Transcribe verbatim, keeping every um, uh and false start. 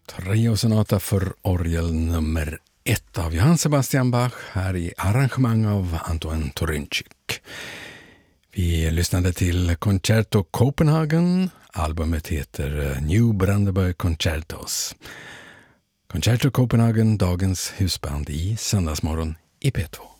Trio-sonata för orgel nummer ett av Johann Sebastian Bach här i arrangemang av Antoine Torinchik. Vi lyssnade till Concerto Copenhagen. Albumet heter New Brandenburg Concertos. Concerto Copenhagen, dagens husband i Söndagsmorgon i P två.